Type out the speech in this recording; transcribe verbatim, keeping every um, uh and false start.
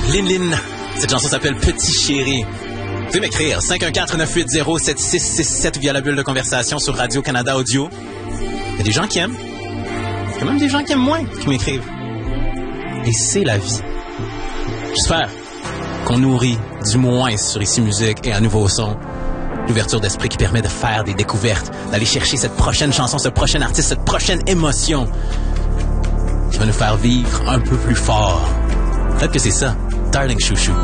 Lin Lin. Cette chanson s'appelle Petit Chéri. Vous pouvez m'écrire cinq un quatre neuf huit zéro sept six six sept via la bulle de conversation sur Radio-Canada Audio. Il y a des gens qui aiment. Il y a même des gens qui aiment moins qui m'écrivent. Et c'est la vie. J'espère qu'on nourrit du moins sur Ici Musique et un nouveau son. L'ouverture d'esprit qui permet de faire des découvertes, d'aller chercher cette prochaine chanson, ce prochain artiste, cette prochaine émotion qui va nous faire vivre un peu plus fort. Peut-être que c'est ça, Darling Chouchou.